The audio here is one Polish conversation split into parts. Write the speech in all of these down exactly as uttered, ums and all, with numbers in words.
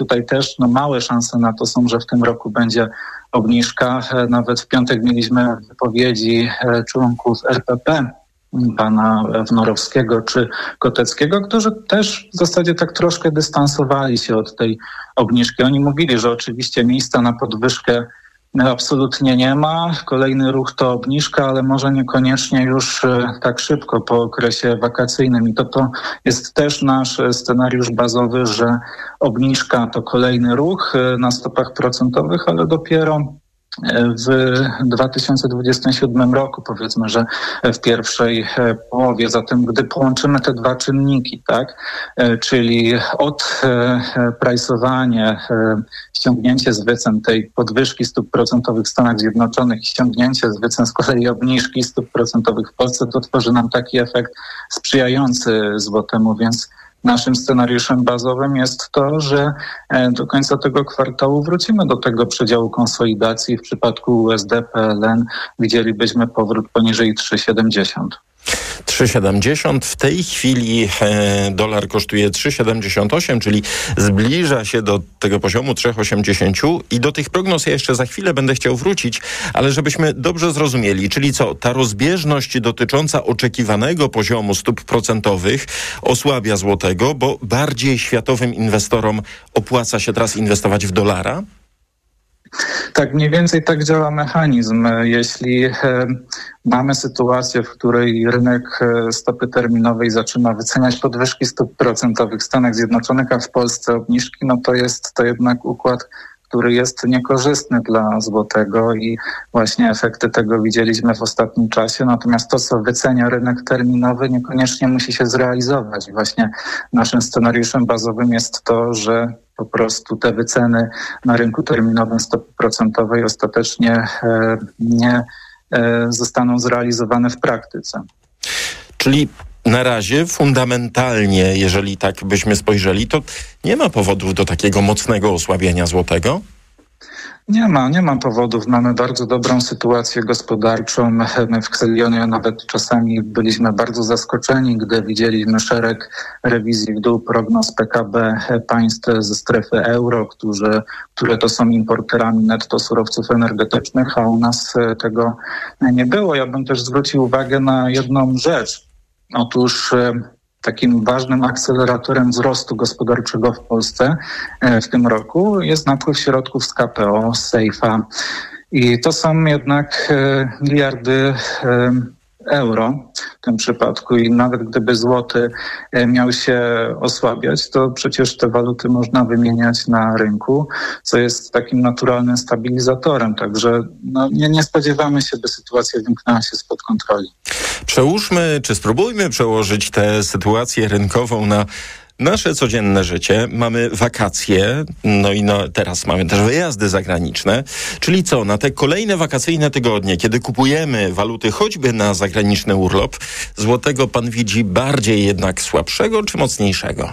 tutaj też no, małe szanse na to są, że w tym roku będzie obniżka. Nawet w piątek mieliśmy wypowiedzi członków R P P, pana Wnorowskiego czy Koteckiego, którzy też w zasadzie tak troszkę dystansowali się od tej obniżki. Oni mówili, że oczywiście miejsca na podwyżkę absolutnie nie ma. Kolejny ruch to obniżka, ale może niekoniecznie już tak szybko po okresie wakacyjnym. I to, to jest też nasz scenariusz bazowy, że obniżka to kolejny ruch na stopach procentowych, ale dopiero w dwa tysiące dwudziestym siódmym roku, powiedzmy, że w pierwszej połowie. Zatem gdy połączymy te dwa czynniki, tak, czyli odprajsowanie, ściągnięcie z wycen tej podwyżki stóp procentowych w Stanach Zjednoczonych i ściągnięcie z wycen z kolei obniżki stóp procentowych w Polsce, to tworzy nam taki efekt sprzyjający złotemu, więc naszym scenariuszem bazowym jest to, że do końca tego kwartału wrócimy do tego przedziału konsolidacji. W przypadku U S D P L N widzielibyśmy powrót poniżej trzy siedemdziesiąt. trzy siedemdziesiąt. W tej chwili e, dolar kosztuje trzy siedemdziesiąt osiem, czyli zbliża się do tego poziomu trzy osiemdziesiąt i do tych prognoz ja jeszcze za chwilę będę chciał wrócić, ale żebyśmy dobrze zrozumieli, czyli co, ta rozbieżność dotycząca oczekiwanego poziomu stóp procentowych osłabia złotego, bo bardziej światowym inwestorom opłaca się teraz inwestować w dolara? Tak, mniej więcej tak działa mechanizm. Jeśli e, mamy sytuację, w której rynek e, stopy terminowej zaczyna wyceniać podwyżki stóp procentowych w Stanach Zjednoczonych, a w Polsce obniżki, no to jest to jednak układ, który jest niekorzystny dla złotego i właśnie efekty tego widzieliśmy w ostatnim czasie. Natomiast to, co wycenia rynek terminowy, niekoniecznie musi się zrealizować. Właśnie naszym scenariuszem bazowym jest to, że po prostu te wyceny na rynku terminowym stopy procentowej ostatecznie e, nie e, zostaną zrealizowane w praktyce. Czyli na razie fundamentalnie, jeżeli tak byśmy spojrzeli, to nie ma powodów do takiego mocnego osłabienia złotego? Nie ma, nie ma powodów. Mamy bardzo dobrą sytuację gospodarczą. My w Xelionie nawet czasami byliśmy bardzo zaskoczeni, gdy widzieliśmy szereg rewizji w dół prognoz P K B państw ze strefy euro, którzy, które to są importerami netto surowców energetycznych, a u nas tego nie było. Ja bym też zwrócił uwagę na jedną rzecz. Otóż takim ważnym akceleratorem wzrostu gospodarczego w Polsce w tym roku jest napływ środków z K P O, z Sejfa. I to są jednak miliardy euro w tym przypadku i nawet gdyby złoty miał się osłabiać, to przecież te waluty można wymieniać na rynku, co jest takim naturalnym stabilizatorem. Także no, nie, nie spodziewamy się, by sytuacja wymknęła się spod kontroli. Przełóżmy, czy spróbujmy przełożyć tę sytuację rynkową na nasze codzienne życie. Mamy wakacje, no i no, teraz mamy też wyjazdy zagraniczne. Czyli co, na te kolejne wakacyjne tygodnie, kiedy kupujemy waluty choćby na zagraniczny urlop, złotego pan widzi bardziej jednak słabszego czy mocniejszego?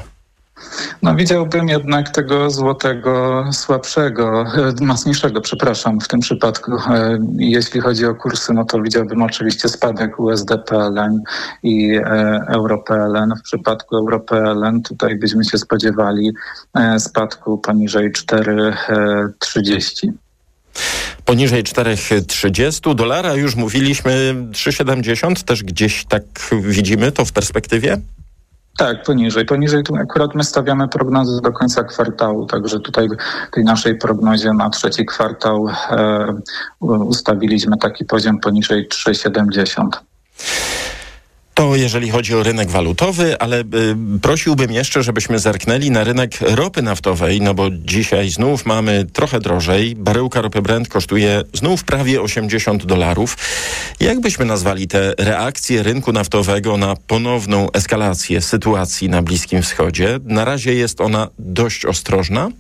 No widziałbym jednak tego złotego słabszego, mocniejszego, przepraszam, w tym przypadku. Jeśli chodzi o kursy, no to widziałbym oczywiście spadek U S D P L N i Euro P L N. W przypadku Euro P L N tutaj byśmy się spodziewali spadku poniżej cztery trzydzieści. Poniżej cztery trzydzieści. Dolara już mówiliśmy trzy siedemdziesiąt. Też gdzieś tak widzimy to w perspektywie? Tak, poniżej. Poniżej tu akurat my stawiamy prognozy do końca kwartału, także tutaj w tej naszej prognozie na trzeci kwartał e, ustawiliśmy taki poziom poniżej trzy siedemdziesiąt. To jeżeli chodzi o rynek walutowy, ale y, prosiłbym jeszcze, żebyśmy zerknęli na rynek ropy naftowej, no bo dzisiaj znów mamy trochę drożej. Baryłka ropy Brent kosztuje znów prawie osiemdziesiąt dolarów. Jak byśmy nazwali te reakcje rynku naftowego na ponowną eskalację sytuacji na Bliskim Wschodzie? Na razie jest ona dość ostrożna.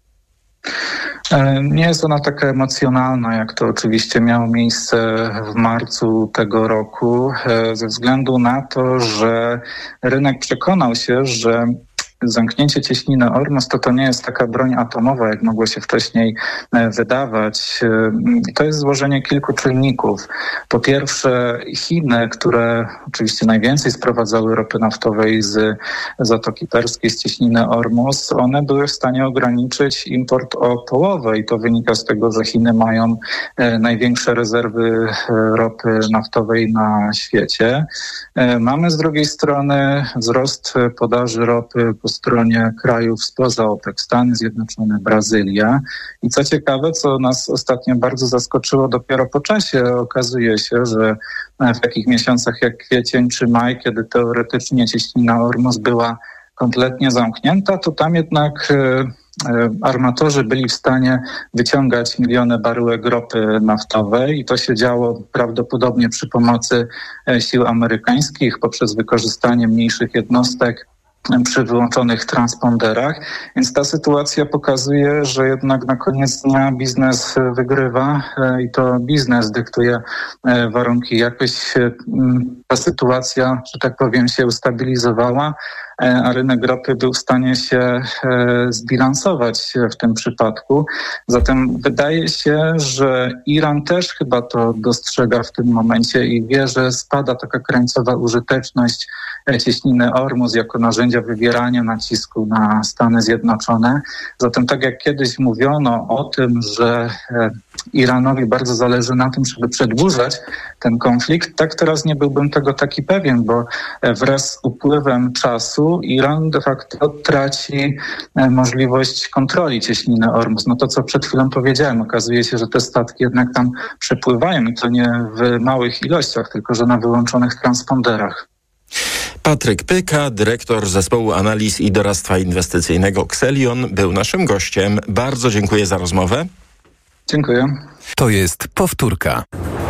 Nie jest ona taka emocjonalna, jak to oczywiście miało miejsce w marcu tego roku, ze względu na to, że rynek przekonał się, że zamknięcie cieśniny Ormus to to nie jest taka broń atomowa, jak mogło się wcześniej wydawać. To jest złożenie kilku czynników. Po pierwsze Chiny, które oczywiście najwięcej sprowadzały ropy naftowej z Zatoki Perskiej, z cieśniny Ormus, one były w stanie ograniczyć import o połowę i to wynika z tego, że Chiny mają największe rezerwy ropy naftowej na świecie. Mamy z drugiej strony wzrost podaży ropy po stronie krajów spoza OPEC, Stany Zjednoczone, Brazylia. I co ciekawe, co nas ostatnio bardzo zaskoczyło, dopiero po czasie okazuje się, że w takich miesiącach jak kwiecień czy maj, kiedy teoretycznie cieśnina Ormus była kompletnie zamknięta, to tam jednak armatorzy byli w stanie wyciągać miliony baryłek ropy naftowej i to się działo prawdopodobnie przy pomocy sił amerykańskich poprzez wykorzystanie mniejszych jednostek przy wyłączonych transponderach, więc ta sytuacja pokazuje, że jednak na koniec dnia biznes wygrywa i to biznes dyktuje warunki. Jakoś ta sytuacja, że tak powiem, się ustabilizowała, a rynek ropy był w stanie się zbilansować w tym przypadku. Zatem wydaje się, że Iran też chyba to dostrzega w tym momencie i wie, że spada taka krańcowa użyteczność cieśniny Ormus jako narzędzia wywierania nacisku na Stany Zjednoczone. Zatem tak jak kiedyś mówiono o tym, że Iranowi bardzo zależy na tym, żeby przedłużać ten konflikt, tak teraz nie byłbym tego taki pewien, bo wraz z upływem czasu Iran de facto traci możliwość kontroli cieśniny Ormus. No to, co przed chwilą powiedziałem, okazuje się, że te statki jednak tam przepływają i to nie w małych ilościach, tylko że na wyłączonych transponderach. Patryk Pyka, dyrektor Zespołu Analiz i Doradztwa Inwestycyjnego Xelion, był naszym gościem. Bardzo dziękuję za rozmowę. Dziękuję. To jest powtórka.